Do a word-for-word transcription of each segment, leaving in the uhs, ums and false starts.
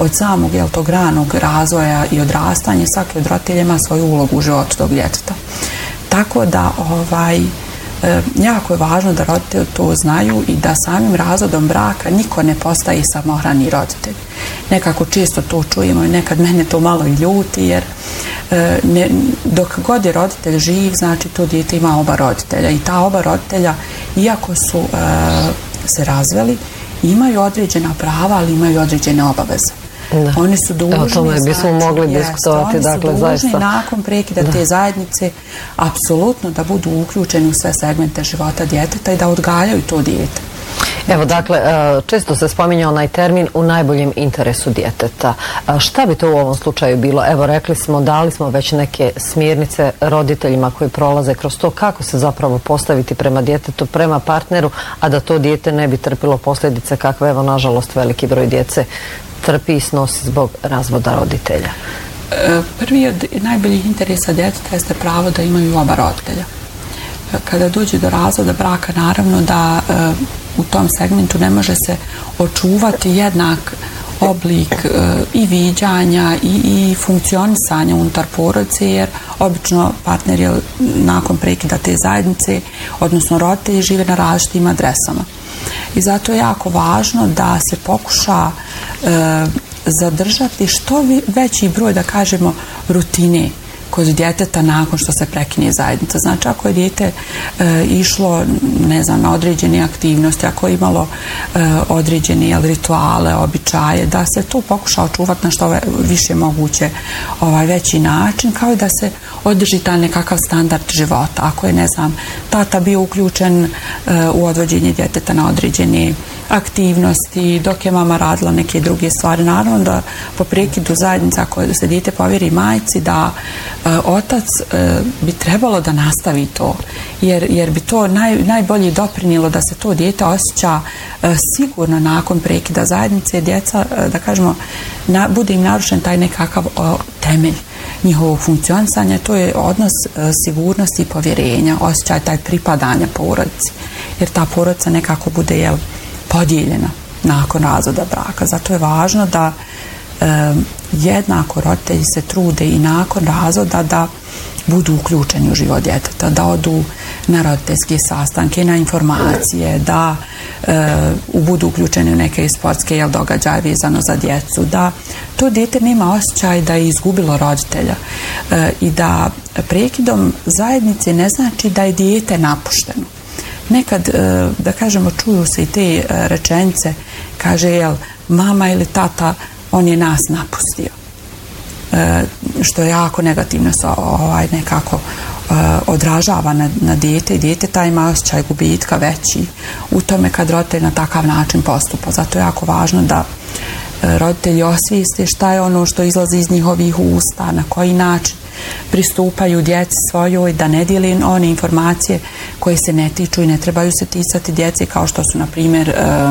od samog jel, tog ranog razvoja i odrastanja svaki od roditelja ima svoju ulogu u životu tog djeteta. Tako da ovaj, jako je važno da roditelji to znaju i da samim razvodom braka niko ne postaje samohrani roditelj. Nekako često to čujemo i nekad mene to malo i ljuti jer ne, dok god je roditelj živ, znači to dijete ima oba roditelja i ta oba roditelja, iako su e, se razveli, imaju određena prava, ali imaju određene obaveze. Da. Oni su dužni, o tome bismo znači, mogli jest, diskutovati, oni dakle, su dužni zaista. nakon prekida da. te zajednice apsolutno da budu uključeni u sve segmente života djeteta i da odgajaju to dijete. Evo, dakle, često se spominje onaj termin u najboljem interesu djeteta. Šta bi to u ovom slučaju bilo? Evo, rekli smo, dali smo već neke smjernice roditeljima koji prolaze kroz to kako se zapravo postaviti prema djetetu, prema partneru, a da to dijete ne bi trpilo posljedice kakve, evo, nažalost, veliki broj djece trpi i snosi zbog razvoda roditelja. Prvi od najboljih interesa djeteta jeste pravo da imaju oba roditelja. Kada dođe do razvoda braka, naravno da e, u tom segmentu ne može se očuvati jednak oblik e, i viđanja i, i funkcionisanja unutar porodice, jer obično partner je nakon prekida te zajednice, odnosno roditelji, žive na različitim adresama. I zato je jako važno da se pokuša e, zadržati što veći broj, da kažemo, rutine kod djeteta nakon što se prekine zajednica. Znači, ako je dijete e, išlo, ne znam, na određene aktivnosti, ako je imalo e, određene jel, rituale, običaje, da se to pokuša očuvati na što više moguće ovaj, veći način, kao i da se održi taj nekakav standard života. Ako je, ne znam, tata bio uključen e, u odvođenje djeteta na određene aktivnosti, dok je mama radila neke druge stvari. Naravno da po prekidu zajednica, ako se dijete povjeri majci, da e, otac e, bi trebalo da nastavi to, jer, jer bi to naj, najbolje doprinijelo da se to dijete osjeća e, sigurno nakon prekida zajednice, djeca, e, da kažemo, na, bude im narušen taj nekakav o, temelj njihovog funkcionisanja, to je odnos e, sigurnosti i povjerenja, osjećaj taj pripadanja porodici, jer ta porodica nekako bude, jel, podijeljena nakon razvoda braka. Zato je važno da e, jednako roditelji se trude i nakon razvoda da budu uključeni u život djeteta, da odu na roditeljske sastanke, na informacije, da e, budu uključeni u neke sportske jel, događaje vezano za djecu, da to dijete nema osjećaj da je izgubilo roditelja e, i da prekidom zajednice ne znači da je dijete napušteno. Nekad, da kažemo, čuju se i te rečenice, kaže, jel, mama ili tata, on je nas napustio. E, što je jako negativno se ovaj, nekako e, odražava na, na dijete i dijete taj ima osjećaj gubitka veći u tome kad roditelj na takav način postupa. Zato je jako važno da e, roditelji osvijeste šta je ono što izlazi iz njihovih usta, na koji način pristupaju djeci svojoj, da ne dijeli one informacije koje se ne tiču i ne trebaju se ticati djeci, kao što su, na primjer,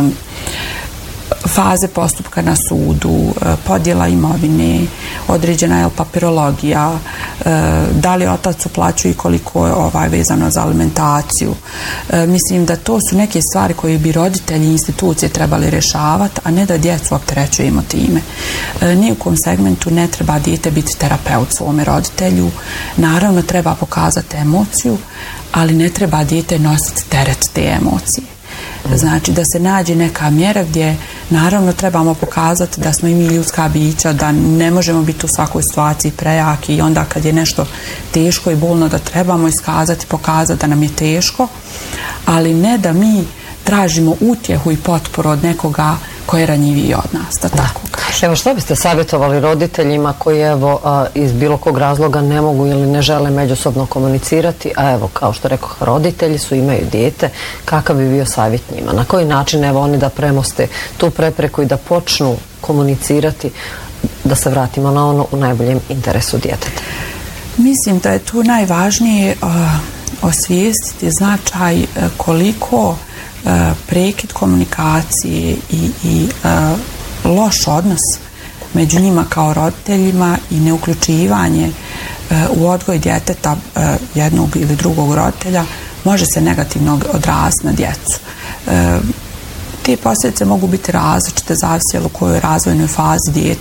faze postupka na sudu, podjela imovine, određena je papirologija, da li otac uplaćuje i koliko je ovaj, vezano za alimentaciju. Mislim da to su neke stvari koje bi roditelji i institucije trebali rješavati, a ne da djecu opterećujemo time. Ni u kom segmentu ne treba dijete biti terapeut svome roditelju. Naravno, treba pokazati emociju, ali ne treba dijete nositi teret te emocije. Znači da se nađe neka mjera gdje naravno trebamo pokazati da smo i mi ljudska bića, da ne možemo biti u svakoj situaciji prejaki i onda kad je nešto teško i bolno da trebamo iskazati, pokazati da nam je teško, ali ne da mi tražimo utjehu i potporu od nekoga koji je ranjiviji od nas, da tako kažem. Evo, što biste savjetovali roditeljima koji evo iz bilo kog razloga ne mogu ili ne žele međusobno komunicirati, a evo, kao što rekao, roditelji su, imaju dijete, kakav bi bio savjet njima? Na koji način evo oni da premoste tu prepreku i da počnu komunicirati, da se vratimo na ono u najboljem interesu djeteta? Mislim da je tu najvažnije uh, osvijestiti značaj uh, koliko Uh, prekid komunikacije i, i uh, loš odnos među njima kao roditeljima i neuključivanje uh, u odgoj djeteta uh, jednog ili drugog roditelja može se negativno odraziti na djecu. Uh, te posljedice mogu biti različite, zavisi u kojoj razvojnoj fazi dijete